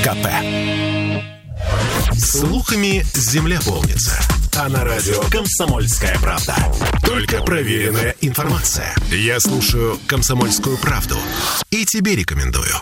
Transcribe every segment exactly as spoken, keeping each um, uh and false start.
ка пэ. Слухами земля полнится. А на радио «Комсомольская правда» только проверенная информация. Я слушаю «Комсомольскую правду» и тебе рекомендую.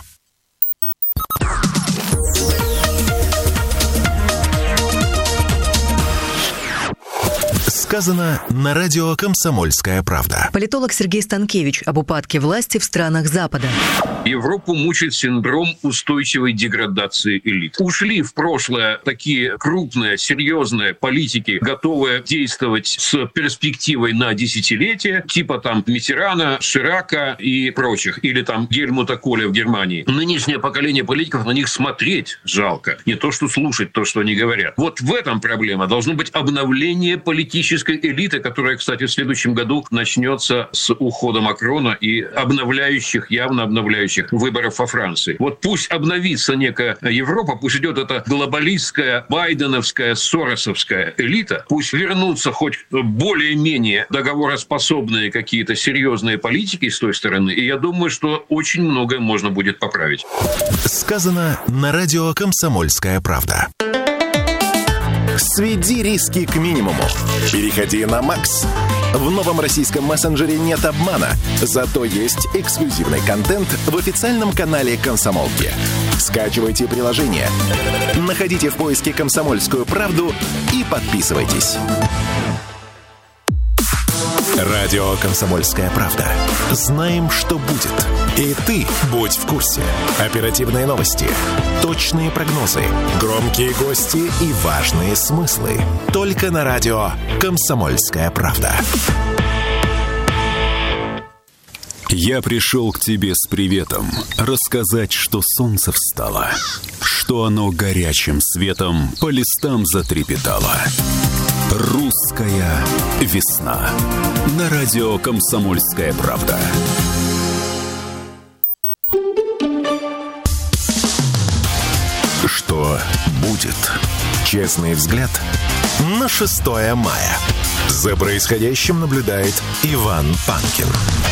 Сказано на радио «Комсомольская правда». Политолог Сергей Станкевич об упадке власти в странах Запада. Европу мучает синдром устойчивой деградации элит. Ушли в прошлое такие крупные, серьезные политики, готовые действовать с перспективой на десятилетия, типа там Миттерана, Ширака и прочих, или там Гельмута Коля в Германии. Нынешнее поколение политиков, на них смотреть жалко, не то что слушать то, что они говорят. Вот в этом проблема. Должно быть обновление политической элиты, которая, кстати, в следующем году начнется с ухода Макрона и обновляющих, явно обновляющих выборов во Франции. Вот пусть обновится некая Европа, пусть идет эта глобалистская, байденовская, соросовская элита, пусть вернутся хоть более-менее договороспособные какие-то серьезные политики с той стороны, и я думаю, что очень многое можно будет поправить. Сказано на радио «Комсомольская правда». Сведи риски к минимуму. Переходи на Макс. В новом российском мессенджере нет обмана, зато есть эксклюзивный контент в официальном канале «Комсомолки». Скачивайте приложение, находите в поиске «Комсомольскую правду» и подписывайтесь. Радио «Комсомольская правда». Знаем, что будет. И ты будь в курсе. Оперативные новости, точные прогнозы, громкие гости и важные смыслы. Только на радио «Комсомольская правда». Я пришел к тебе с приветом, рассказать, что солнце встало, что оно горячим светом по листам затрепетало. Русская весна. На радио «Комсомольская правда». Что будет? Честный взгляд на шестое мая. За происходящим наблюдает Иван Панкин.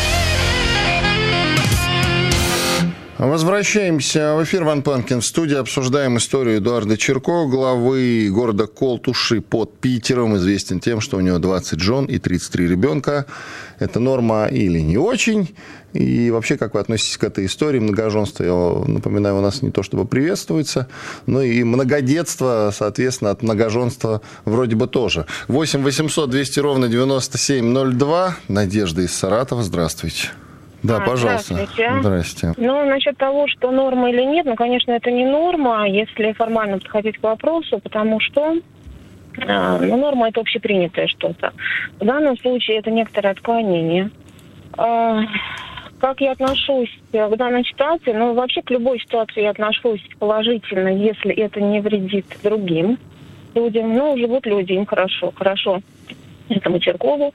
Возвращаемся в эфир. Иван Панкин в студии. Обсуждаем историю Эдуарда Чирко, главы города Колтуши под Питером. Известен тем, что у него двадцать жен и тридцать три ребенка. Это норма или не очень? И вообще, как вы относитесь к этой истории? Многоженство, я напоминаю, у нас не то чтобы приветствуется, но и многодетство, соответственно, от многоженства вроде бы тоже. восемь восемьсот двести ровно девяносто семь ноль два. Надежда из Саратова. Здравствуйте. Да, а, пожалуйста. Здравствуйте. Здрасте. Ну, насчет того, что норма или нет, ну, конечно, это не норма, если формально подходить к вопросу, потому что э, ну, норма – это общепринятое что-то. В данном случае это некоторое отклонение. Э, как я отношусь к данной ситуации? Ну, вообще к любой ситуации я отношусь положительно, если это не вредит другим людям. Ну, живут люди, им хорошо. Хорошо этому Чиркову.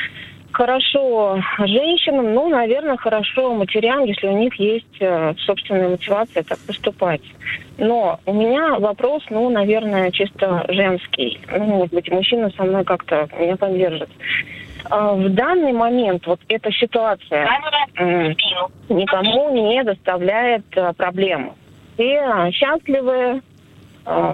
Хорошо женщинам, ну, наверное, хорошо матерям, если у них есть э, собственная мотивация так поступать. Но у меня вопрос, ну, наверное, чисто женский. Ну, может быть, мужчина со мной как-то меня поддержит. А в данный момент вот эта ситуация э, никому не доставляет э, проблем. Все счастливы, э,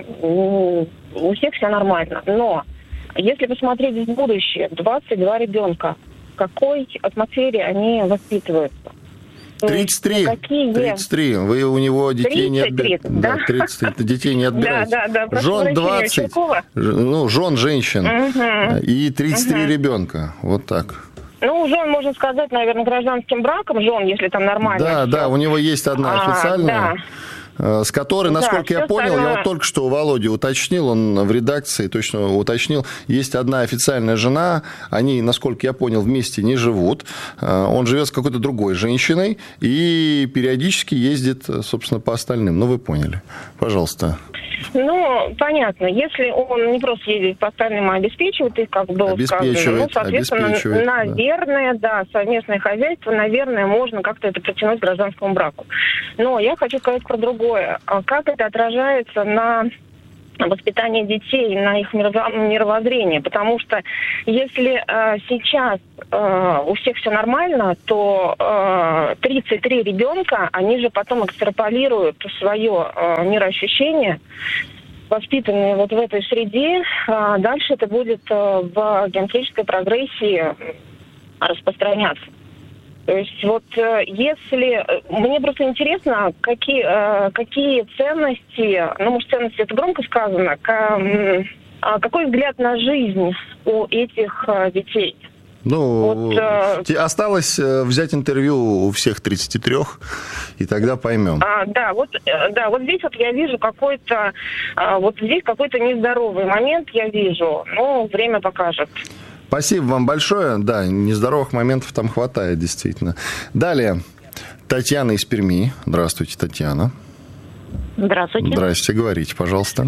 у всех все нормально. Но если посмотреть в будущее, двадцать два ребенка, в какой атмосфере они воспитываются? тридцать три. Какие... тридцать три. Вы у него детей не отбираете. Да, да, тридцать три. Детей не отбираете. Да, да, да. Жен двадцать. Ну, жен женщин. Угу. И тридцать три угу. ребенка. Вот так. Ну, жен, можно сказать, наверное, гражданским браком жен, если там нормально. Да, все. да, у него есть одна официальная. А, да. С которой, насколько да, я понял, остальное... я вот только что у Володи уточнил, он в редакции точно уточнил, есть одна официальная жена, они, насколько я понял, вместе не живут, он живет с какой-то другой женщиной и периодически ездит, собственно, по остальным. Ну, вы поняли. Пожалуйста. Ну, понятно. Если он не просто ездит по остальным, а обеспечивает их, как было сказано, ну, соответственно, наверное, да. да, совместное хозяйство, наверное, можно как-то это протянуть к гражданскому браку. Но я хочу сказать про другое. Как это отражается на воспитание детей, на их мировоззрение. Потому что если э, сейчас э, у всех все нормально, то э, тридцать три ребенка, они же потом экстраполируют свое э, мироощущение, воспитанные вот в этой среде. Э, дальше это будет э, в геометрической прогрессии распространяться. То есть вот если... Мне просто интересно, какие, какие ценности, ну, может, ценности это громко сказано, какой взгляд на жизнь у этих детей? Ну, вот, осталось взять интервью у всех тридцати трёх, и тогда поймем. А, да, вот, да, вот здесь вот я вижу какой-то... Вот здесь какой-то нездоровый момент я вижу, но время покажет. Спасибо вам большое. Да, нездоровых моментов там хватает, действительно. Далее. Татьяна из Перми. Здравствуйте, Татьяна. Здравствуйте. Здравствуйте, говорите, пожалуйста.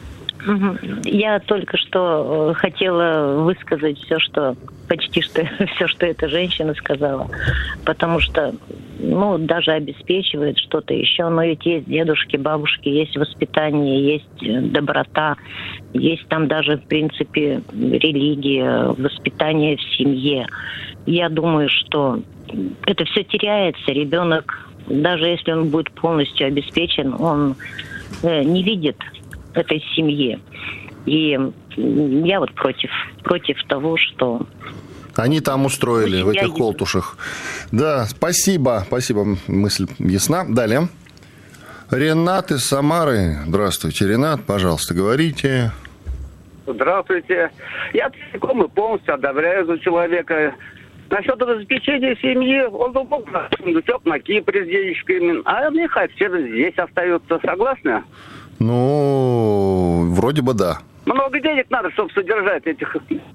Я только что хотела высказать все, что почти что все, что эта женщина сказала, потому что, ну, даже обеспечивает что-то еще, но ведь есть дедушки, бабушки, есть воспитание, есть доброта, есть там даже, в принципе, религия, воспитание в семье. Я думаю, что это все теряется. Ребенок, даже если он будет полностью обеспечен, он э, не видит этой семьи. И я вот против, против того, что... Они там устроили, в этих колтушах. Да, спасибо, спасибо, мысль ясна. Далее. Ренат из Самары. Здравствуйте, Ренат, пожалуйста, говорите. Здравствуйте. Я целиком и полностью одобряю за человека. Насчет обеспечения семьи, он мог на Кипре с денежками, а мне хотят здесь остаются. Согласны? Ну, вроде бы да. Много денег надо, чтобы содержать этих...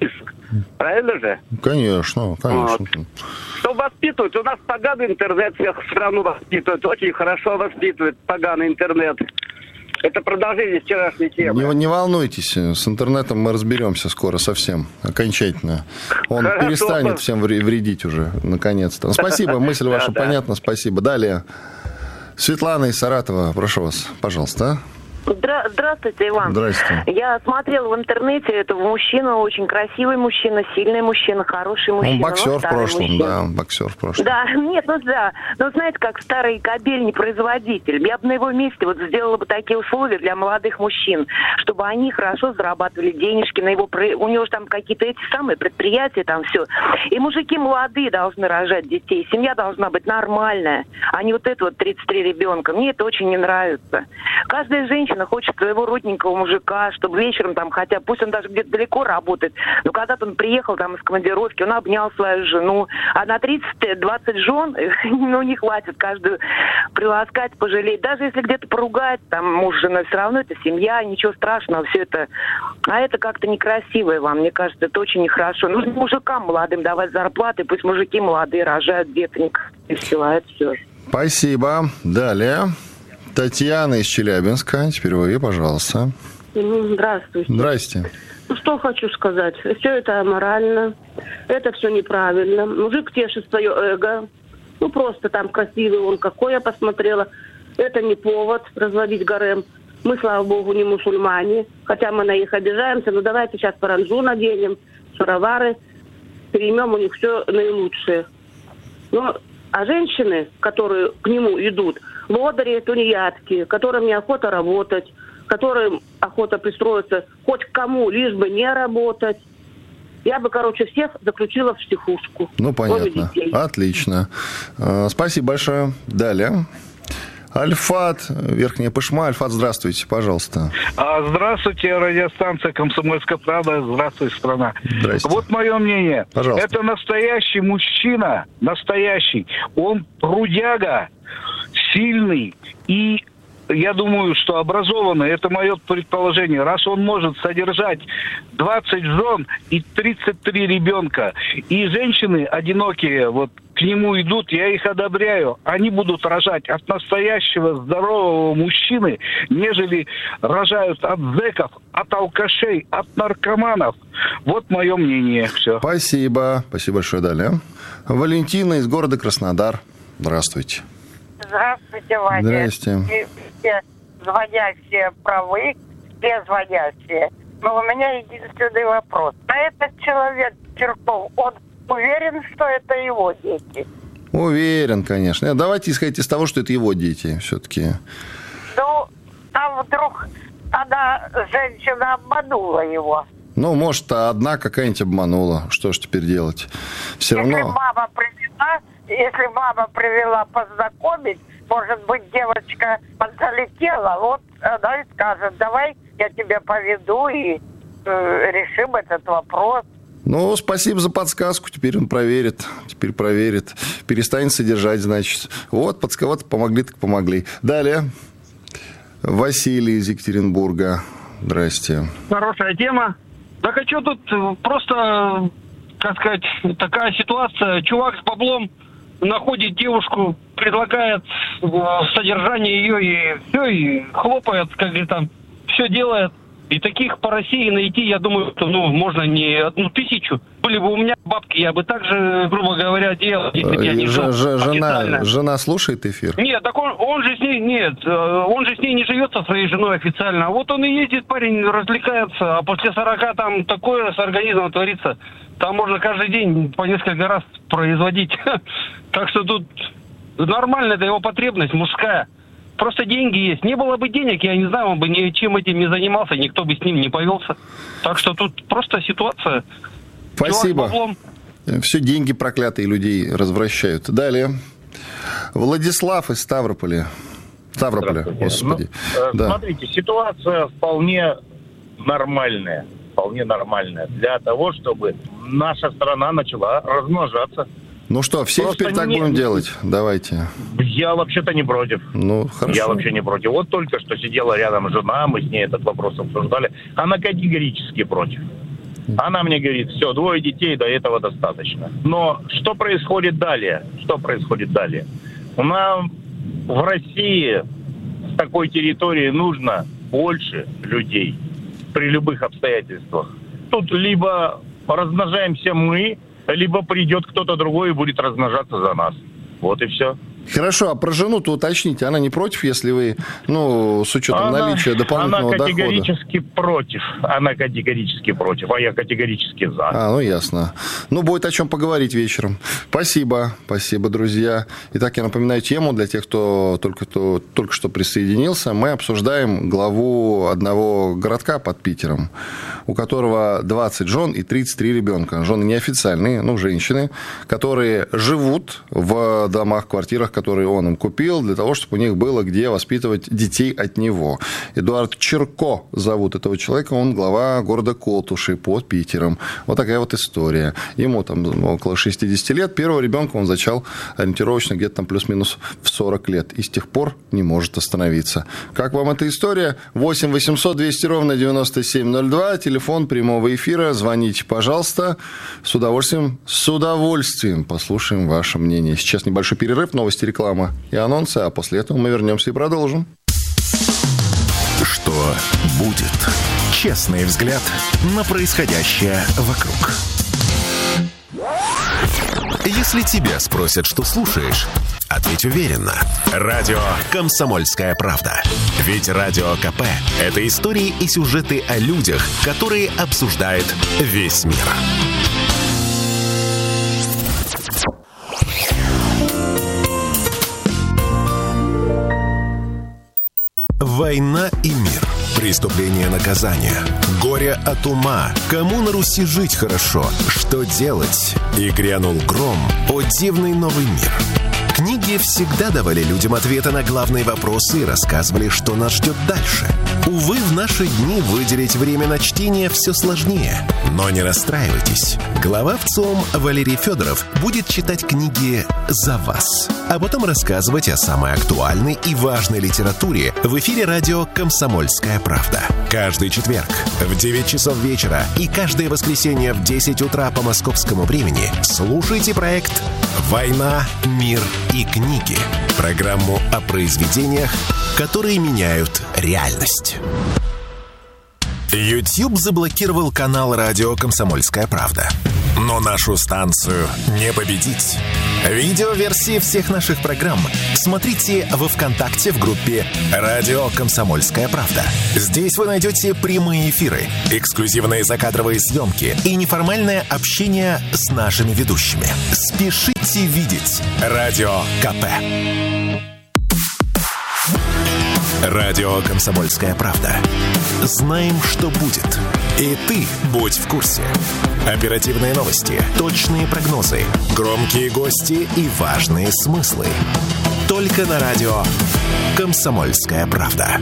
Правильно же? Конечно, конечно. Вот. Чтобы воспитывать. У нас поганый интернет всех страну воспитывает. Очень хорошо воспитывает поганый интернет. Это продолжение вчерашней темы. Не, не волнуйтесь, с интернетом мы разберемся скоро совсем, окончательно. Он Хорошо. перестанет всем вредить уже, наконец-то. Спасибо, мысль ваша понятна, спасибо. Далее. Светлана из Саратова, прошу вас, пожалуйста. Здра- Здравствуйте, Иван. Здравствуйте. Я смотрела в интернете этого мужчину, очень красивый мужчина, сильный мужчина, хороший мужчина. Он боксер в прошлом, мужчина. да, боксер в прошлом. Да, нет, ну да. Ну, знаете, как старый кобель производитель. Я бы на его месте вот сделала бы такие условия для молодых мужчин, чтобы они хорошо зарабатывали денежки на его... У него же там какие-то эти самые предприятия, там все. И мужики молодые должны рожать детей. Семья должна быть нормальная, а не вот это вот тридцать три ребенка. Мне это очень не нравится. Каждая женщина хочет своего родненького мужика, чтобы вечером там, хотя пусть он даже где-то далеко работает, но когда-то он приехал там из командировки, он обнял свою жену, а на тридцать-двадцать жен, ну, не хватит каждую приласкать, пожалеть. Даже если где-то поругать, там, муж, жена, все равно это семья, ничего страшного, все это. А это как-то некрасиво, Иван, мне кажется, это очень нехорошо. Нужно мужикам молодым давать зарплаты, пусть мужики молодые рожают деток, и все, а это все. Спасибо. Далее. Татьяна из Челябинска. Теперь вы, пожалуйста. Здравствуйте. Здрасте. Ну, что хочу сказать. Все это аморально. Это все неправильно. Мужик тешит свое эго. Ну, просто там красивый он какой, я посмотрела. Это не повод разводить гарем. Мы, слава богу, не мусульмане. Хотя мы на них обижаемся. Но давайте сейчас паранджу наденем, шаровары. Переймем у них все наилучшее. Ну, а женщины, которые к нему идут, лодыри, тунеядки, которым неохота работать, которым охота пристроиться хоть к кому, лишь бы не работать. Я бы, короче, всех заключила в психушку. Ну, понятно. Отлично. Спасибо большое. Далее. Альфат, Верхняя Пышма. Альфат, здравствуйте, пожалуйста. Здравствуйте, радиостанция «Комсомольская правда». Здравствуйте, страна. Здрасте. Вот мое мнение. Пожалуйста. Это настоящий мужчина, настоящий. Он трудяга, сильный и, я думаю, что образованный. Это мое предположение. Раз он может содержать двадцать жен и тридцать три ребенка, и женщины одинокие, вот, к нему идут, я их одобряю. Они будут рожать от настоящего здорового мужчины, нежели рожают от зэков, от алкашей, от наркоманов. Вот мое мнение. Все. Спасибо. Спасибо большое. Далее. Валентина из города Краснодар. Здравствуйте. Здравствуйте, Вадя. Здрасте. Все звонящие правы. все звонящие. Но у меня единственный вопрос. А этот человек, Чирков, он уверен, что это его дети? Уверен, конечно. Давайте исходить из того, что это его дети все-таки. Ну, а вдруг она, женщина, обманула его? Ну, может, одна какая-нибудь обманула. Что ж теперь делать? Все если равно... мама привела, если мама привела познакомить, может быть, девочка залетела, вот она и скажет, давай я тебя поведу и э, решим этот вопрос. Ну, спасибо за подсказку. Теперь он проверит. Теперь проверит. Перестанет содержать, значит. Вот, подсказки помогли, так помогли. Далее. Василий из Екатеринбурга. Здрасте. Хорошая тема. Так а что тут просто, как сказать, такая ситуация. Чувак с баблом находит девушку, предлагает содержание ее, и все, и хлопает, как говорит, там, все делает. И таких по России найти, я думаю, что, ну, можно не одну тысячу. Были бы у меня бабки, я бы также, грубо говоря, делал, если бы я не жил жена, жена слушает эфир? Нет, так он, он же с ней, нет, он же с ней не живет со своей женой официально. А вот он и ездит, парень, развлекается, а после сорока там такое с организмом творится. Там можно каждый день по несколько раз производить. Так что тут нормально, это его потребность мужская. Просто деньги есть. Не было бы денег, я не знаю, он бы ничем этим не занимался, никто бы с ним не повелся. Так что тут просто ситуация. Спасибо. Все деньги проклятые людей развращают. Далее. Владислав из Ставрополя. Ставрополя, господи. Ну, да. Смотрите, ситуация вполне нормальная. Вполне нормальная. Для того, чтобы наша страна начала размножаться. Ну что, все Просто теперь так не... будем делать? Давайте. Я вообще-то не против. Ну, хорошо. Я вообще не против. Вот только что сидела рядом жена, мы с ней этот вопрос обсуждали. Она категорически против. Она мне говорит, все, двое детей, до этого достаточно. Но что происходит далее? Что происходит далее? У нас в России с такой территории нужно больше людей при любых обстоятельствах. Тут либо размножаемся мы, либо придет кто-то другой и будет размножаться за нас. Вот и все. Хорошо, а про жену-то уточните, она не против, если вы, ну, с учетом она, наличия дополнительного дохода? Она категорически дохода. против. Она категорически против, а я категорически за. А, ну, ясно. Ну, будет о чем поговорить вечером. Спасибо, спасибо, друзья. Итак, я напоминаю тему для тех, кто только, кто только что присоединился. Мы обсуждаем главу одного городка под Питером, у которого двадцать жен и тридцать три ребенка. Жены неофициальные, ну, женщины, которые живут в домах, квартирах, которые он им купил, для того, чтобы у них было где воспитывать детей от него. Эдуард Чирко зовут этого человека, он глава города Колтуши под Питером. Вот такая вот история. Ему там около шестьдесят лет, первого ребенка он зачал ориентировочно где-то там плюс-минус в сорок лет. И с тех пор не может остановиться. Как вам эта история? восемь восемьсот двести ровно девяносто семь ноль два, телефон прямого эфира, звоните, пожалуйста. С удовольствием, с удовольствием послушаем ваше мнение. Сейчас небольшой перерыв, новости, реклама и анонсы, а после этого мы вернемся и продолжим. Что будет? Честный взгляд на происходящее вокруг. Если тебя спросят, что слушаешь, ответь уверенно. Радио «Комсомольская правда». Ведь Радио КП – это истории и сюжеты о людях, которые обсуждает весь мир. Война и мир. Преступление, наказание. Горе от ума. Кому на Руси жить хорошо? Что делать? И грянул гром. О дивный новый мир. Книги всегда давали людям ответы на главные вопросы и рассказывали, что нас ждет дальше. Увы, в наши дни выделить время на чтение все сложнее. Но не расстраивайтесь. Глава ВЦИОМ Валерий Федоров будет читать книги за вас, а потом рассказывать о самой актуальной и важной литературе в эфире радио «Комсомольская правда». Каждый четверг в девять часов вечера и каждое воскресенье в десять утра по московскому времени слушайте проект «Война, мир и книги». Программу о произведениях, которые меняют реальность. YouTube заблокировал канал радио «Комсомольская правда». Но нашу станцию не победить. Видеоверсии всех наших программ смотрите во ВКонтакте в группе «Радио Комсомольская правда». Здесь вы найдете прямые эфиры, эксклюзивные закадровые съемки и неформальное общение с нашими ведущими. Спешите видеть Радио КП. Радио «Комсомольская правда». Знаем, что будет. И ты будь в курсе. Оперативные новости, точные прогнозы, громкие гости и важные смыслы. Только на радио «Комсомольская правда».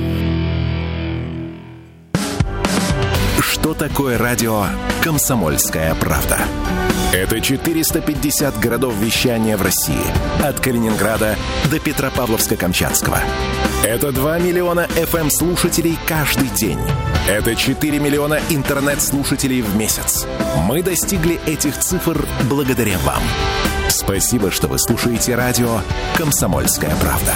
Что такое радио «Комсомольская правда»? Это четыреста пятьдесят городов вещания в России. От Калининграда до Петропавловска-Камчатского. Это два миллиона эф эм-слушателей каждый день. Это четыре миллиона интернет-слушателей в месяц. Мы достигли этих цифр благодаря вам. Спасибо, что вы слушаете радио «Комсомольская правда».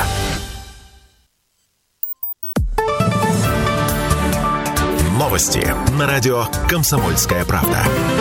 Новости на радио «Комсомольская правда».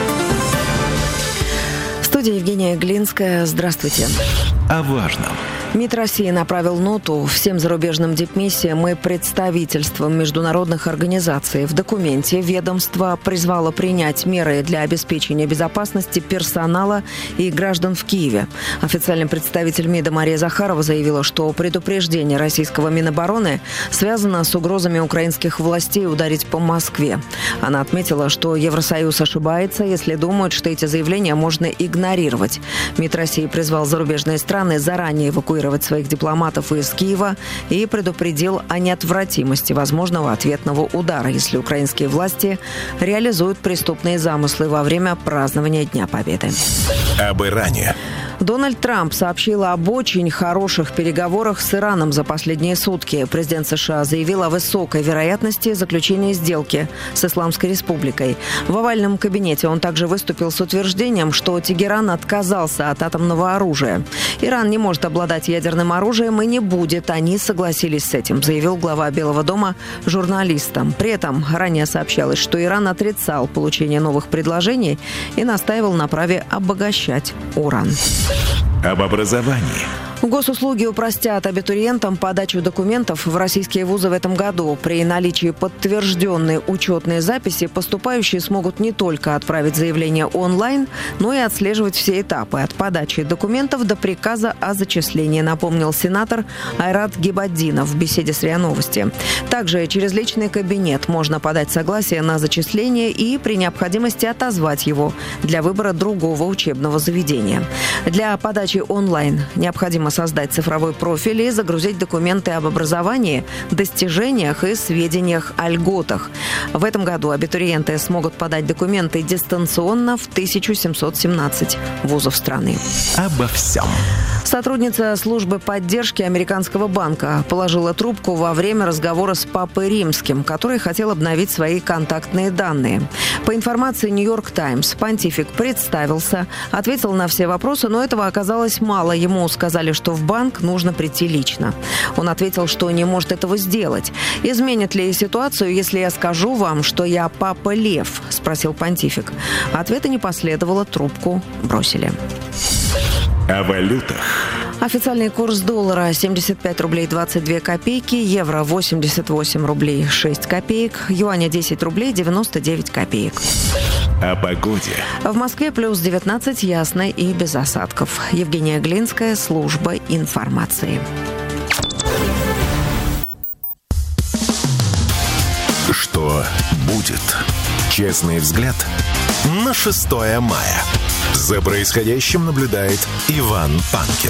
В студии Евгения Глинская. Здравствуйте. О важном. МИД России направил ноту всем зарубежным дипмиссиям и представительствам международных организаций. В документе ведомство призвало принять меры для обеспечения безопасности персонала и граждан в Киеве. Официальный представитель МИДа Мария Захарова заявила, что предупреждение российского Минобороны связано с угрозами украинских властей ударить по Москве. Она отметила, что Евросоюз ошибается, если думают, что эти заявления можно игнорировать. МИД России призвал зарубежные страны заранее эвакуировать своих дипломатов из Киева и предупредил о неотвратимости возможного ответного удара, если украинские власти реализуют преступные замыслы во время празднования Дня Победы. Об Иране. Дональд Трамп сообщил об очень хороших переговорах с Ираном за последние сутки. Президент США заявил о высокой вероятности заключения сделки с Исламской Республикой. В овальном кабинете он также выступил с утверждением, что Тегеран отказался от атомного оружия. Иран не может обладать ядерным оружием и не будет. Они согласились с этим, заявил глава Белого дома журналистам. При этом ранее сообщалось, что Иран отрицал получение новых предложений и настаивал на праве обогащать уран. Об образовании. Госуслуги упростят абитуриентам подачу документов в российские вузы в этом году. При наличии подтвержденной учетной записи поступающие смогут не только отправить заявление онлайн, но и отслеживать все этапы от подачи документов до приказа о зачислении, напомнил сенатор Айрат Гибаддинов в беседе с РИА Новости. Также через личный кабинет можно подать согласие на зачисление и при необходимости отозвать его для выбора другого учебного заведения. Для подачи онлайн необходимо создать цифровой профиль и загрузить документы об образовании, достижениях и сведениях о льготах. В этом году абитуриенты смогут подать документы дистанционно в тысяча семьсот семнадцать вузов страны. Обо всем. Сотрудница службы поддержки американского банка положила трубку во время разговора с Папой Римским, который хотел обновить свои контактные данные. По информации «Нью-Йорк Таймс», понтифик представился, ответил на все вопросы, но этого оказалось мало. Ему сказали, что в банк нужно прийти лично. Он ответил, что не может этого сделать. «Изменит ли ситуацию, если я скажу вам, что я Папа Лев?» – спросил понтифик. Ответа не последовало, трубку бросили. О валютах. Официальный курс доллара семьдесят пять рублей двадцать две копейки, евро восемьдесят восемь рублей шесть копеек, юаня десять рублей девяносто девять копеек. О погоде. В Москве плюс девятнадцать, ясно и без осадков. Евгения Глинская, служба информации. Что будет? Честный взгляд на шестое мая. За происходящим наблюдает Иван Панкин.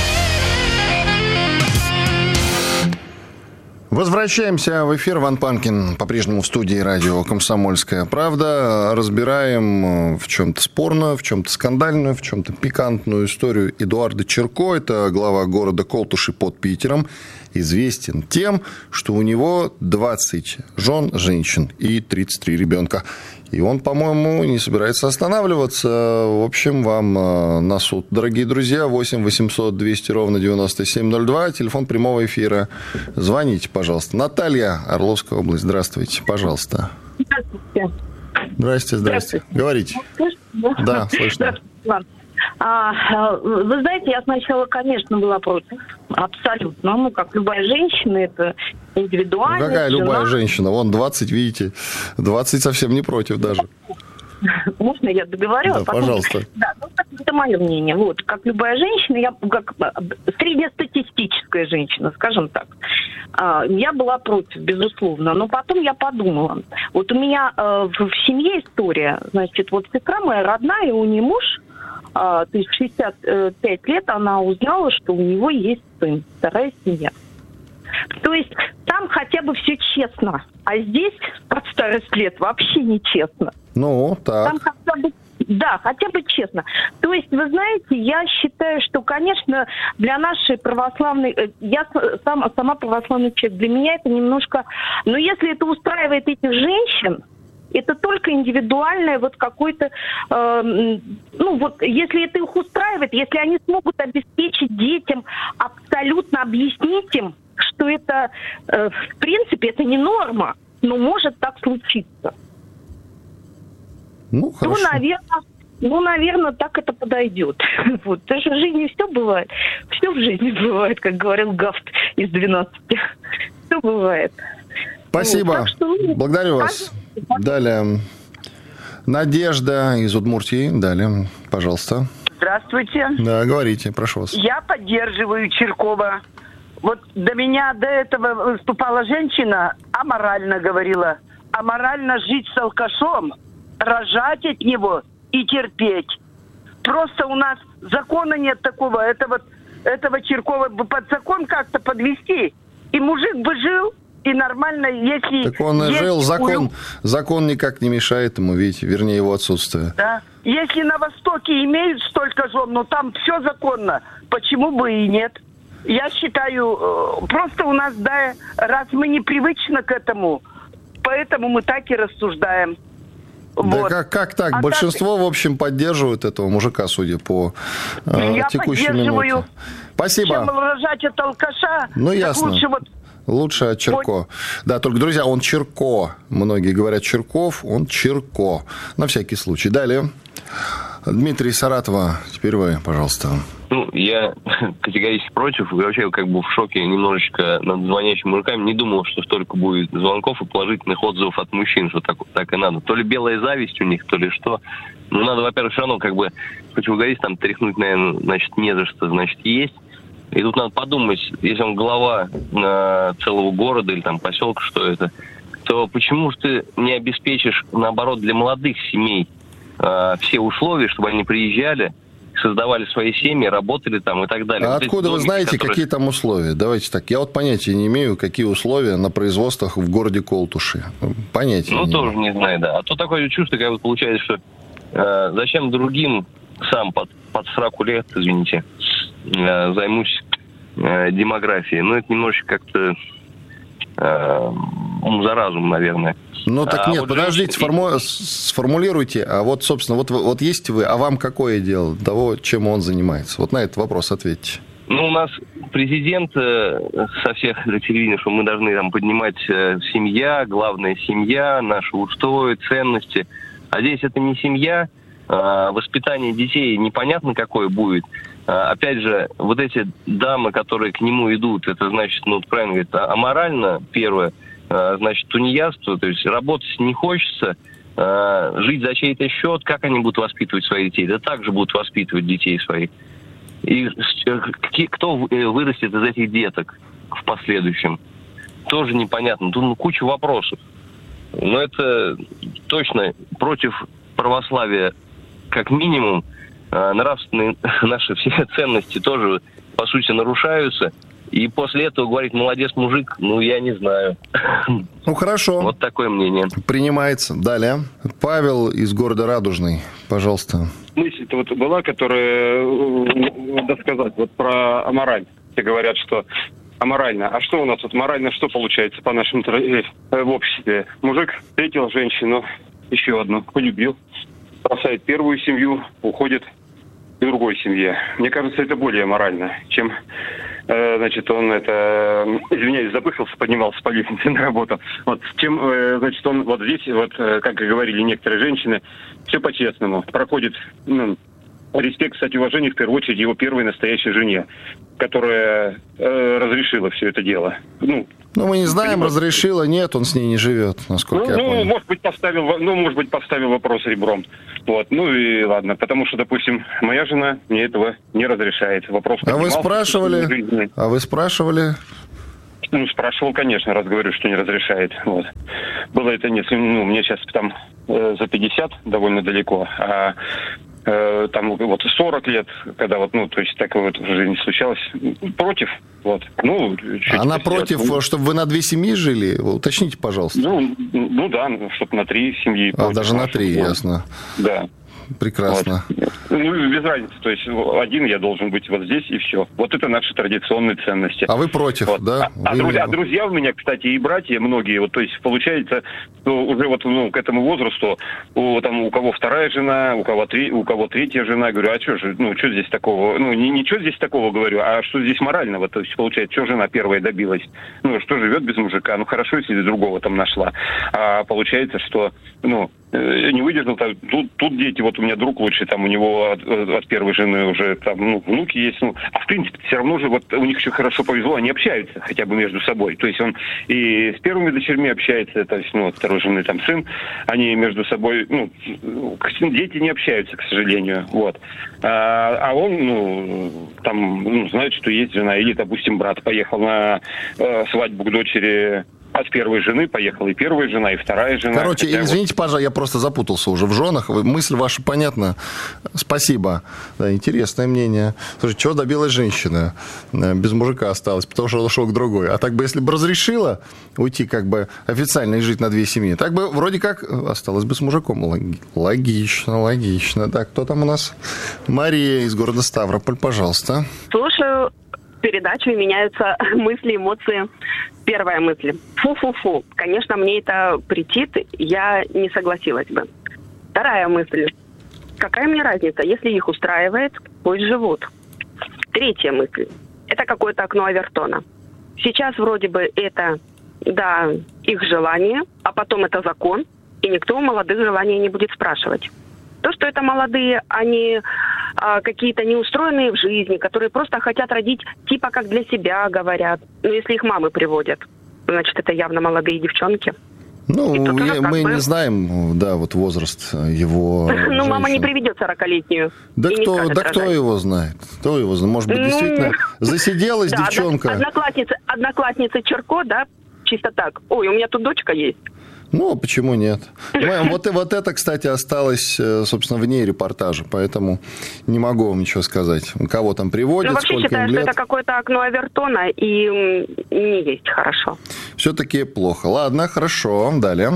Возвращаемся в эфир. Иван Панкин по-прежнему в студии радио «Комсомольская правда». Разбираем в чем-то спорную, в чем-то скандальную, в чем-то пикантную историю Эдуарда Чирко. Это глава города Колтуши под Питером. Известен тем, что у него двадцать жен, женщин и тридцать три ребенка. И он, по-моему, не собирается останавливаться. В общем, вам на суд, дорогие друзья. восемь восемьсот двести ровно девяносто семь ноль два. Телефон прямого эфира. Звоните, пожалуйста. Наталья, Орловская область. Здравствуйте, пожалуйста. Здравствуйте. Здрасте, здрасте. Говорите. Да, слышно. А, вы знаете, я сначала, конечно, была против. Абсолютно. Ну, как любая женщина, это индивидуально. Ну, какая любая женщина? Вон двадцать, видите, двадцать совсем не против даже. Можно я договорю? Да, потом... пожалуйста. Да, ну, это мое мнение. Вот, как любая женщина, я как среднестатистическая женщина, скажем так, я была против, безусловно. Но потом я подумала. Вот у меня в семье история. Значит, вот сестра моя родная, у нее муж, то есть шестьдесят пять лет, она узнала, что у него есть сын, вторая семья. То есть там хотя бы все честно, а здесь под старость лет вообще нечестно. Ну, так. Там хотя бы, да, хотя бы честно. То есть, вы знаете, я считаю, что, конечно, для нашей православной... Я сам, сама православный человек, для меня это немножко... Но если это устраивает этих женщин, это только индивидуальное вот какое-то... Э, ну вот, если это их устраивает, если они смогут обеспечить детям, абсолютно объяснить им, что это, э, в принципе, это не норма, но может так случиться. Ну, хорошо. Ну, наверное, ну, наверное, так это подойдет. Вот. Даже в жизни все бывает. Все в жизни бывает, как говорил Гафт из двенадцати. Все бывает. Спасибо. Вот, что... Благодарю вас. Спасибо. Далее. Надежда из Удмуртии. Далее, пожалуйста. Здравствуйте. Да, говорите, прошу вас. Я поддерживаю Чиркова. Вот до меня до этого выступала женщина, аморально говорила. Аморально жить с алкашом, рожать от него и терпеть. Просто у нас закона нет такого. Это вот, этого Чиркова бы под закон как-то подвести. И мужик бы жил, и нормально, если... Так он и жил, закон, закон никак не мешает ему, видите, вернее, его отсутствие. Да. Если на Востоке имеют столько жен, ну там все законно, почему бы и нет? Я считаю, просто у нас, да, раз мы не привычны к этому, поэтому мы так и рассуждаем. Да вот. как, как так? А Большинство, так... в общем, поддерживают этого мужика, судя по э, Я текущей минуте. Спасибо. Чем рожать от алкаша, ну, ясно. лучше вот... Лучше от Черко. Да, только, друзья, он Черко. Многие говорят Черков, он Черко. На всякий случай. Далее. Дмитрий Саратова. Теперь вы, пожалуйста. Ну, я категорически против. И вообще, как бы в шоке немножечко над звонящими мужиками. Не думал, что столько будет звонков и положительных отзывов от мужчин, что так, так и надо. То ли белая зависть у них, то ли что. Ну, надо, во-первых, все равно, как бы, хоть вы говорите, там тряхнуть, наверное, значит, не за что, значит, есть. И тут надо подумать, если он глава э, целого города или там поселка, что это, то почему же ты не обеспечишь, наоборот, для молодых семей э, все условия, чтобы они приезжали, создавали свои семьи, работали там и так далее. А вот откуда вы домики, знаете, которые... какие там условия? Давайте так. Я вот понятия не имею, какие условия на производствах в городе Колтуши. Понятия Ну, не тоже имею. не знаю, да. А то такое чувство, как вот получается, что э, зачем другим сам под, под сраку лет, извините, э, займусь э, демографией. Ну, это немножечко как-то э, ум за разум, наверное. Ну, так а нет, вот подождите, женщины... форму... сформулируйте. А вот, собственно, вот, вот есть вы, а вам какое дело того, чем он занимается? Вот на этот вопрос ответьте. Ну, у нас президент э, со всех телевидений, что мы должны там поднимать э, семья, главная семья, наши устои, ценности. А здесь это не семья, э, воспитание детей непонятно какое будет. Э, опять же, вот эти дамы, которые к нему идут, это значит, ну, правильно говорит, аморально, первое, э, значит, тунеядство, то есть работать не хочется, э, жить за чей-то счет, как они будут воспитывать своих детей? Да так же будут воспитывать детей своих. И кто вырастет из этих деток в последующем, тоже непонятно. Тут ну, куча вопросов. Но это точно против православия как минимум. Нравственные наши все ценности тоже, по сути, нарушаются. И после этого говорить «молодец, мужик», ну, я не знаю. Ну, хорошо. Вот такое мнение. Принимается. Далее. Павел из города Радужный. Пожалуйста. Мысль-то вот была, которая, надо сказать, вот про амораль. Все говорят, что аморально. А что у нас вот морально, что получается по нашему в обществе? Мужик встретил женщину, еще одну, полюбил, бросает первую семью, уходит к другой семье. Мне кажется, это более морально, чем э, значит, он это, извиняюсь, запыхался, поднимался по лестнице на работу. Вот, чем, э, значит, он вот здесь, вот, э, как и говорили некоторые женщины, все по-честному. Проходит, ну, респект, кстати, уважение в первую очередь его первой настоящей жене, которая э, разрешила все это дело. Ну, ну, мы не знаем, понимаете? Разрешила, нет, он с ней не живет, насколько ну, я ну, понял. Может быть, поставил, ну, может быть, поставил вопрос ребром. Вот, ну и ладно, потому что, допустим, моя жена мне этого не разрешает. Вопрос а вы спрашивали? А вы спрашивали? Ну, спрашивал, конечно, раз говорю, что не разрешает. Вот. Было это нет, ну, мне сейчас там э, за пятьдесят довольно далеко, а э, там вот сорок лет, когда вот, ну, то есть такое вот в жизни случалось, против, вот. Ну, она против, сделать, чтобы вы на две семьи жили? Уточните, пожалуйста. Ну, ну да, чтобы на три семьи. А, даже на три, вот. Ясно. Да. Прекрасно. Вот. Ну, без разницы. То есть один я должен быть вот здесь, и все. Вот это наши традиционные ценности. А вы против, вот. Да? А, вы... а, друзья, а друзья у меня, кстати, и братья многие, вот, то есть получается, что уже вот ну, к этому возрасту, у, там, у кого вторая жена, у кого, три, у кого третья жена, говорю, а что же, ну, что здесь такого? Ну, не, ничего здесь такого, говорю, а что здесь морального? То есть, получается, что жена первая добилась? Ну, что живет без мужика? Ну, хорошо, если другого там нашла. А получается, что, ну, не выдержал, тут, тут дети, вот у меня друг лучший, там у него от, от первой жены уже там, ну, внуки есть, ну, а в принципе все равно же вот у них еще хорошо повезло, они общаются хотя бы между собой, то есть он и с первыми дочерьми общается, то есть, ну, от второй жены там сын, они между собой, ну, дети не общаются, к сожалению, вот, а, а он, ну, там, ну, знает, что есть жена, или, допустим, брат поехал на э, свадьбу к дочери от первой жены, поехала и первая жена, и вторая жена. Короче, Хотя извините, вот... пожалуйста, я просто запутался уже в женах. Мысль ваша понятна. Спасибо. Да, интересное мнение. Слушайте, чего добилась женщина? Без мужика осталась, потому что он ушел к другой. А так бы, если бы разрешила уйти как бы официально и жить на две семьи, так бы вроде как осталась бы с мужиком. Логично, логично. Так, кто там у нас? Мария из города Ставрополь, пожалуйста. Слушаю передачу, и меняются мысли, эмоции. Первая мысль. Фу-фу-фу. Конечно, мне это претит, я не согласилась бы. Вторая мысль. Какая мне разница? Если их устраивает, пусть живут. Третья мысль. Это какое-то окно Авертона. Сейчас вроде бы это, да, их желание, а потом это закон, и никто у молодых желаний не будет спрашивать. То, что это молодые, они а, какие-то неустроенные в жизни, которые просто хотят родить типа как для себя, говорят. Но если их мамы приводят, значит, это явно молодые девчонки. Ну, я, мы бы... не знаем, да, вот возраст его. Ну, мама не приведет сорокалетнюю. Да, кто, да кто его знает? Кто его знает? Может быть, действительно засиделась девчонка. Одноклассница, одноклассница Черко, да, чисто так. Ой, у меня тут дочка есть. Ну, почему нет? Вот, вот это, кстати, осталось, собственно, вне репортажа, поэтому не могу вам ничего сказать. Кого там приводят, ну, сколько им лет. Вообще считаю, что это какое-то окно Авертона, и не есть хорошо. Все-таки плохо. Ладно, хорошо. Далее.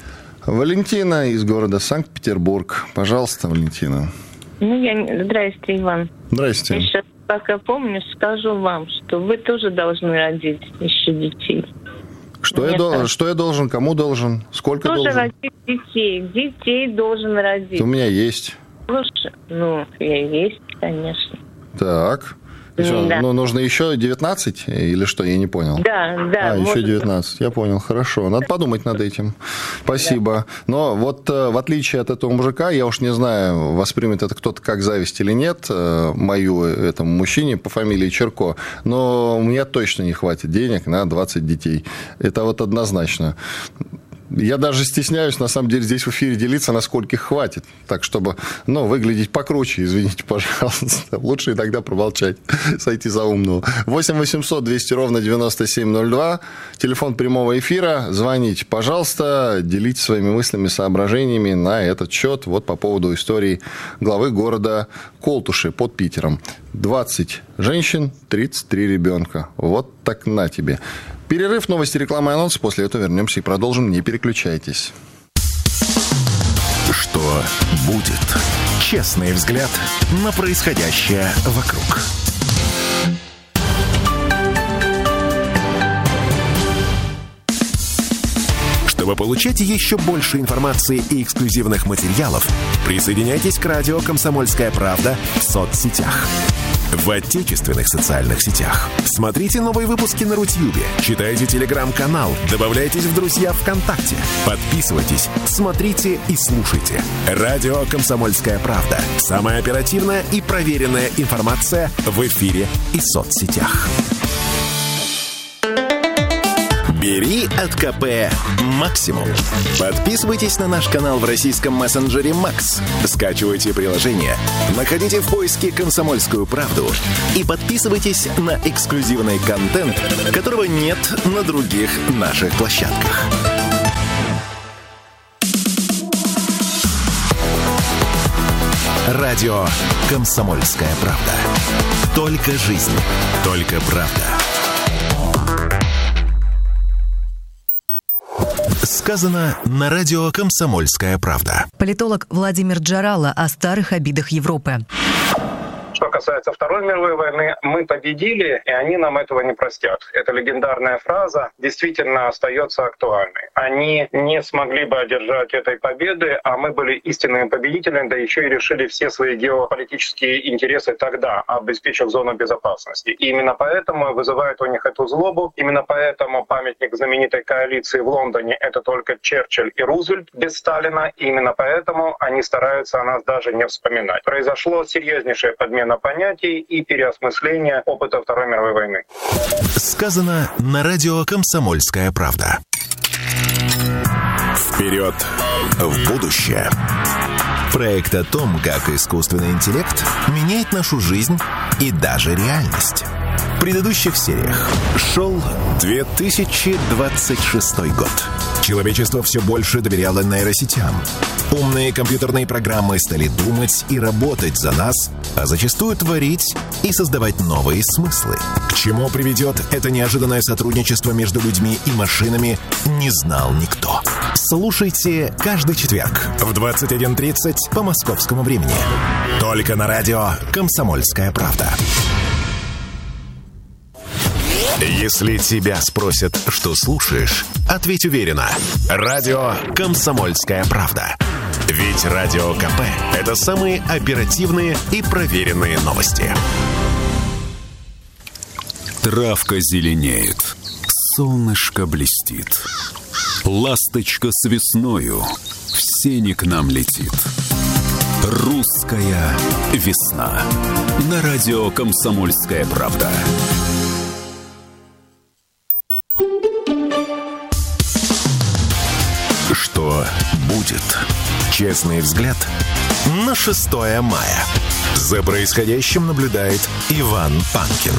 Валентина из города Санкт-Петербург. Пожалуйста, Валентина. Ну, я... Здрасте, Иван. Здрасте. Я сейчас, пока помню, скажу вам, что вы тоже должны родить еще детей. Что я, дол- что я должен? Кому должен? Сколько тоже должен? Родить детей. Детей должен родить. У меня есть. Слушай, ну, я есть, конечно. Так. Что, да. Ну, нужно еще девятнадцать или что? Я не понял. Да, да. А, еще девятнадцать. Я понял. Хорошо. Надо подумать над этим. Спасибо. Да. Но вот в отличие от этого мужика, я уж не знаю, воспримет это кто-то как зависть или нет, мою этому мужчине по фамилии Черко, но у меня точно не хватит денег на двадцать детей. Это вот однозначно. Я даже стесняюсь, на самом деле, здесь в эфире делиться, насколько их хватит. Так, чтобы, ну, выглядеть покруче, извините, пожалуйста. Лучше иногда промолчать, сойти за умного. восемь восемьсот двести ровно девяносто семь ноль два. Телефон прямого эфира. Звоните, пожалуйста. Делитесь своими мыслями, соображениями на этот счет. Вот по поводу истории главы города Колтуши под Питером. двадцать женщин, тридцать три ребенка. Вот так на тебе. Перерыв, новости, реклама и анонсы. После этого вернемся и продолжим. Не переключайтесь. Что будет? Честный взгляд на происходящее вокруг. Чтобы получать еще больше информации и эксклюзивных материалов, присоединяйтесь к радио «Комсомольская правда» в соцсетях. в отечественных социальных сетях. Смотрите новые выпуски на Рутьюбе, читайте телеграм-канал, добавляйтесь в друзья ВКонтакте, подписывайтесь, смотрите и слушайте. Радио «Комсомольская правда». Самая оперативная и проверенная информация в эфире и соцсетях. Бери от КП максимум. Подписывайтесь на наш канал в российском мессенджере Макс. Скачивайте приложение, находите в поиске «Комсомольскую правду» и подписывайтесь на эксклюзивный контент, которого нет на других наших площадках. Радио «Комсомольская правда». Только жизнь, только правда. Сказано на радио «Комсомольская правда». Политолог Владимир Джарало о старых обидах Европы. Что касается Второй мировой войны, мы победили, и они нам этого не простят. Эта легендарная фраза действительно остается актуальной. Они не смогли бы одержать этой победы, а мы были истинными победителями, да еще и решили все свои геополитические интересы тогда, обеспечив зону безопасности. И именно поэтому вызывает у них эту злобу, именно поэтому памятник знаменитой коалиции в Лондоне — это только Черчилль и Рузвельт без Сталина, и именно поэтому они стараются о нас даже не вспоминать. Произошло серьезнейшее подмена понятий и переосмысление опыта Второй мировой войны. Сказано на радио «Комсомольская правда». Вперед в будущее. Проект о том, как искусственный интеллект меняет нашу жизнь и даже реальность. В предыдущих сериях шел две тысячи двадцать шестой год. Человечество все больше доверяло нейросетям. Умные компьютерные программы стали думать и работать за нас, а зачастую творить и создавать новые смыслы. К чему приведет это неожиданное сотрудничество между людьми и машинами, не знал никто. Слушайте каждый четверг в двадцать один тридцать по московскому времени. Только на радио «Комсомольская правда». Если тебя спросят, что слушаешь, ответь уверенно. Радио «Комсомольская правда». Ведь Радио КП – это самые оперативные и проверенные новости. Травка зеленеет, солнышко блестит. Ласточка с весною в сени к нам летит. Русская весна. На радио «Комсомольская правда». Что будет? Честный взгляд на шестое мая. За происходящим наблюдает Иван Панкин.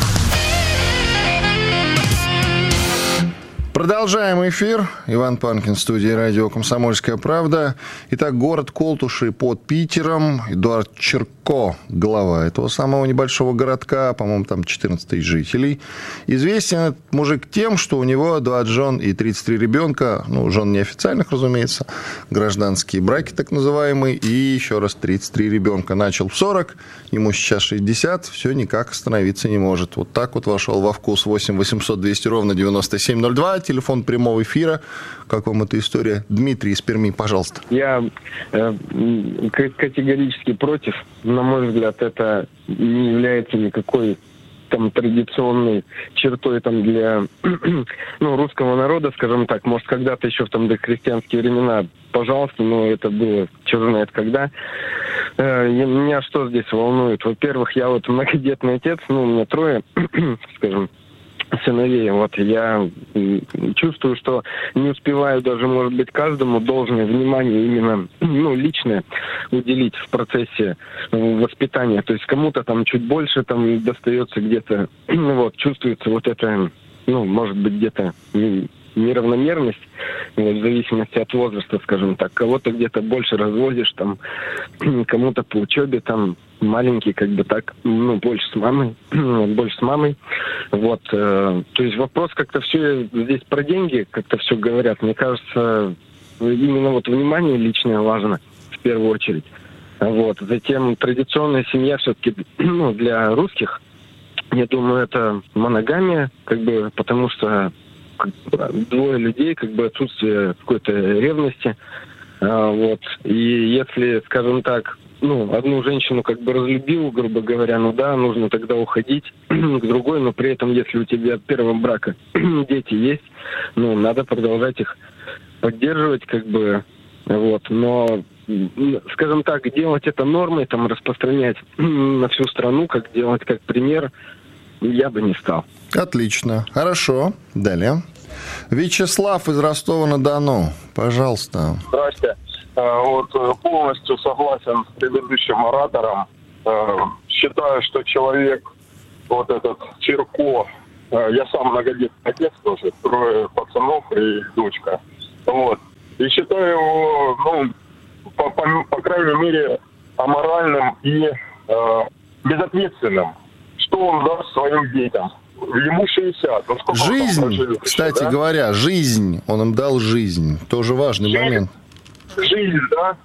Продолжаем эфир. Иван Панкин в студии радио «Комсомольская правда». Итак, город Колтуши под Питером. Эдуард Чирко, глава этого самого небольшого городка, по-моему, там четырнадцать тысяч жителей. Известен этот мужик тем, что у него двадцать жен и тридцать три ребенка. Ну, жен неофициальных, разумеется. Гражданские браки, так называемые. И еще раз тридцать три ребенка. Начал в сорок, ему сейчас шестьдесят. Все никак остановиться не может. Вот так вот вошел во вкус. Восемь восемьсот двести ровно девяносто семь ноль два. Телефон прямого эфира. Как вам эта история? Дмитрий из Перми, пожалуйста. Я э, категорически против. На мой взгляд, это не является никакой там традиционной чертой там для ну, русского народа, скажем так. Может, когда-то еще в там дохристианские времена, пожалуйста, но это было, черт знает когда. Э, меня что здесь волнует? Во-первых, я вот многодетный отец, ну, у меня трое, скажем, сыновей. Вот я чувствую, что не успеваю даже, может быть, каждому должное внимание именно, ну, личное уделить в процессе воспитания. То есть кому-то там чуть больше там достается где-то, ну, вот, чувствуется вот это, ну, может быть, где-то неравномерность, в зависимости от возраста, скажем так. Кого-то где-то больше развозишь, там, кому-то по учебе, там, маленький, как бы так, ну, больше с мамой, больше с мамой. Вот, э, то есть вопрос как-то все здесь про деньги, как-то все говорят. Мне кажется, именно вот внимание личное важно в первую очередь. Вот, затем традиционная семья все-таки, ну, для русских, я думаю, это моногамия, как бы, потому что двое людей, как бы отсутствие какой-то ревности. А, вот. И если, скажем так, ну, одну женщину как бы разлюбил, грубо говоря, ну да, нужно тогда уходить к другой, но при этом, если у тебя от первого брака дети есть, ну, надо продолжать их поддерживать, как бы, вот, но, скажем так, делать это нормой, там, распространять на всю страну, как делать как пример, я бы не стал. Отлично, хорошо, далее. Вячеслав из Ростова-на-Дону, пожалуйста. Здрасте. Вот полностью согласен с предыдущим оратором. Считаю, что человек, вот этот Чирко, я сам многодетный отец тоже, трое пацанов и дочка. Вот. И считаю его, ну, по, по, по крайней мере, аморальным и э, безответственным. Что он даст своим детям? Ему шестьдесят. Ну, жизнь, кстати еще, да? говоря, жизнь. Он им дал жизнь. Тоже важный жизнь, момент. Жизнь, да?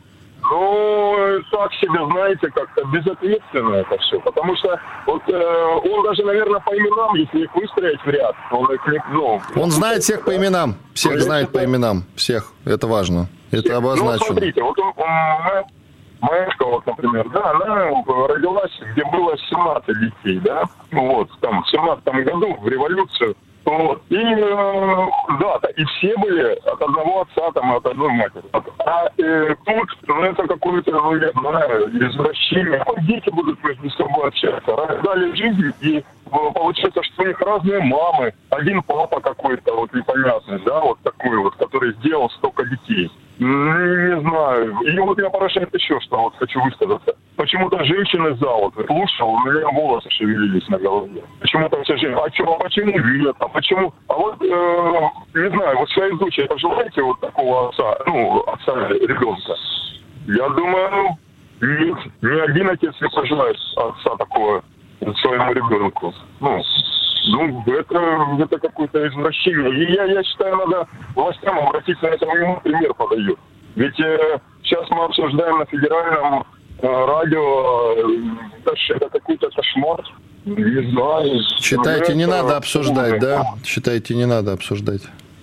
Ну, так себе, знаете, как-то безответственно это все. Потому что вот э, он даже, наверное, по именам, если их выстроить в ряд, он их не... Ну, он знает всех по именам. Всех ну, знает по именам. Всех. Это важно. Это всех. Обозначено. Ну, смотрите, вот он, он, Маэшка, вот, например, да, она родилась, где было семнадцать детей, да, вот, там, в семнадцатом году, в революцию, вот, и, э, да, и все были от одного отца, там, от одной матери. А э, тут, ну, это какое-то, ну, я знаю, извращение. Дети будут между собой общаться, дали жизнь, и получается, что у них разные мамы. Один папа какой-то, вот, непонятный, да, вот такой вот, который сделал столько детей. Не знаю. И вот меня поражает еще, что вот хочу высказаться. Почему-то женщины за вот слушал, у меня волосы шевелились на голове. Почему-то все женщины. А что, а почему нет? А почему? А вот, э, не знаю, вот своей дочери пожелаете вот такого отца, ну, отца ребенка? Я думаю, нет, ни один отец не пожелает отца такого своему ребенку. Ну, ну, это, это какое-то извращение. И я, я считаю, надо властям обратиться на это, ему пример подают. Ведь э, сейчас мы обсуждаем на федеральном э, радио, э, это какой-то кошмар. Не знаю. Считаете, не надо обсуждать, да? Считаете, не надо обсуждать?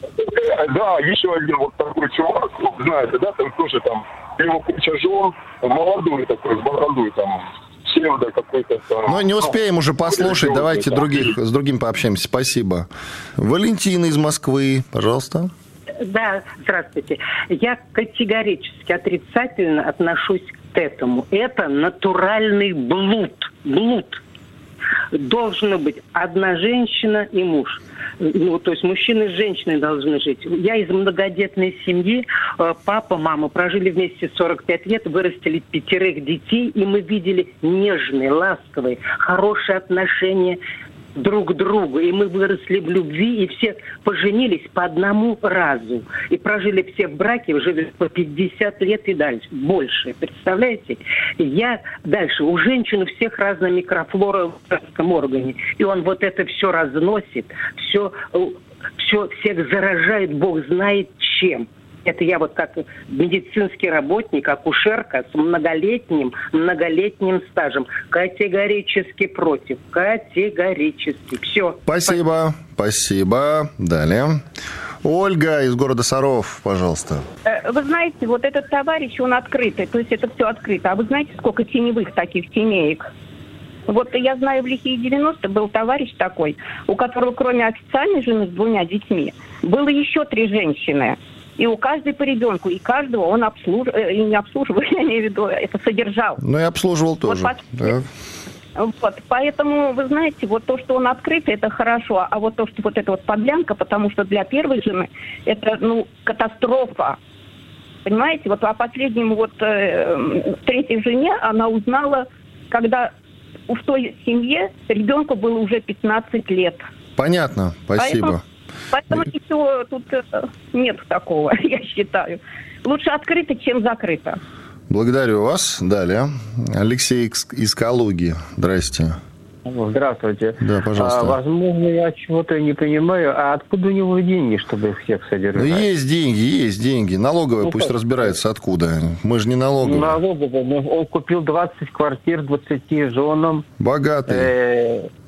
Да, еще один вот такой чувак, знаете, да, там тоже там, его куча жен, молодой такой, с бородой там, псевдо какой-то там. Ну, не успеем уже послушать, давайте других, с другим пообщаемся, спасибо. Валентина из Москвы, пожалуйста. Да, здравствуйте. Я категорически отрицательно отношусь к этому. Это натуральный блуд, блуд. Должна быть одна женщина и муж. Ну, то есть мужчина с женщиной должны жить. Я из многодетной семьи. Папа, мама прожили вместе сорок пять лет, вырастили пятерых детей, и мы видели нежные, ласковые, хорошие отношения друг к другу. И мы выросли в любви, и все поженились по одному разу. И прожили все в браке уже по пятьдесят лет и дальше, больше. Представляете? Я дальше. У женщин у всех разная микрофлора в женском органе. И он вот это все разносит, все, все всех заражает, Бог знает чем. Это я вот как медицинский работник, акушерка с многолетним, многолетним стажем. Категорически против. Категорически. Все. Спасибо. Спасибо. Далее. Ольга из города Саров, пожалуйста. Вы знаете, вот этот товарищ, он открытый. То есть это все открыто. А вы знаете, сколько теневых таких семеек? Вот я знаю, в лихие девяностые был товарищ такой, у которого кроме официальной жены с двумя детьми, было еще три женщины. И у каждой по ребенку, и каждого он обслуживал, и не обслуживал, я имею в виду, это содержал. Ну и обслуживал тоже. Вот, да. Вот, поэтому, вы знаете, вот то, что он открытый, это хорошо, а вот то, что вот эта вот подлянка, потому что для первой жены это, ну, катастрофа. Понимаете, вот о последнем вот э, третьей жене она узнала, когда в той семье ребенку было уже пятнадцать лет. Понятно, спасибо. Поэтому... Поэтому ничего тут нет такого, я считаю. Лучше открыто, чем закрыто. Благодарю вас. Далее. Алексей из Калуги. Здрасте. Здравствуйте. Да, пожалуйста. А, возможно, я чего-то не понимаю. А откуда у него деньги, чтобы их всех содержать? Ну, есть деньги, есть деньги. Налоговая ну, пусть как? разбирается, откуда. Мы же не налоговая. Налоговая. Он купил двадцать квартир двадцати женам. Богатый. Э-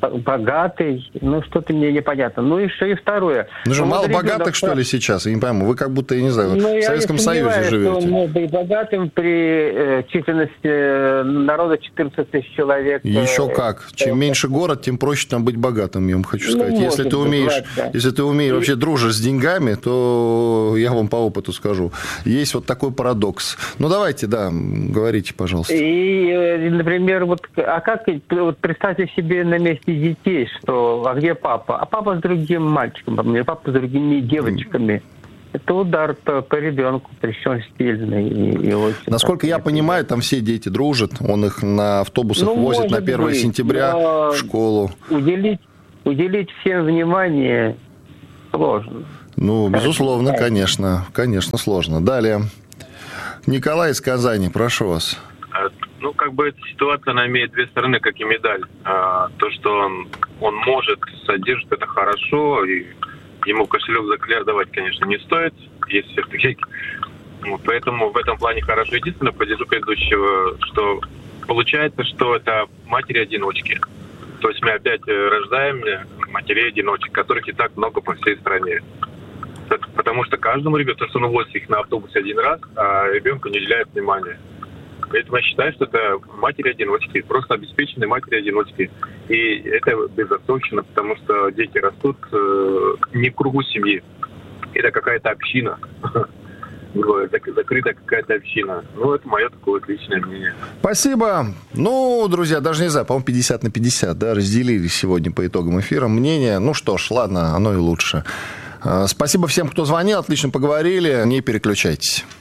богатый, ну, что-то мне непонятно. Ну, еще и второе. Ну же, ну, мало вот богатых, ребенок, что ли, сейчас? Я не пойму. Вы как будто, я не знаю, ну, в Советском Союзе живете. Он может быть богатым при э, численности народа четырнадцать тысяч человек. Еще э, как. Чем э, меньше город, тем проще там быть богатым, я вам хочу сказать. Ну, если, ты умеешь, быть, да. если ты умеешь, вообще дружишь с деньгами, то я вам по опыту скажу. Есть вот такой парадокс. Ну, давайте, да, говорите, пожалуйста. И, например, вот, а как, вот представьте себе на месте детей, что, а где папа? А папа с другим мальчиком, а папа с другими девочками. Это удар по, по ребенку, причем сильный. И, и очень Насколько я понимаю, там все дети дружат, он их на автобусах ну, возит на первое сентября в школу. Уделить, уделить всем внимание сложно. Ну, безусловно, конечно, конечно, сложно. Далее. Николай из Казани, прошу вас. Ну, как бы эта ситуация, она имеет две стороны, как и медаль. А, то, что он, он может содержать, это хорошо, и ему кошелек за давать, конечно, не стоит, есть все-таки. Вот, поэтому в этом плане хорошо. Единственное, поддержу предыдущего, что получается, что это матери-одиночки. То есть мы опять рождаем матерей-одиночек, которых и так много по всей стране. Потому что каждому ребенку, что он увозит их на автобусе один раз, а ребенку не уделяет внимания. Поэтому я считаю, что это матери-одиночки, просто обеспеченные матери-одиночки. И это безотцовщина, потому что дети растут э, не в кругу семьи. Это какая-то община. Закрытая какая-то община. Ну, это мое такое вот личное мнение. Спасибо. Ну, друзья, даже не знаю, по-моему, пятьдесят на пятьдесят, да, разделились сегодня по итогам эфира мнения. Ну что ж, ладно, оно и лучше. Спасибо всем, кто звонил, отлично поговорили. Не переключайтесь.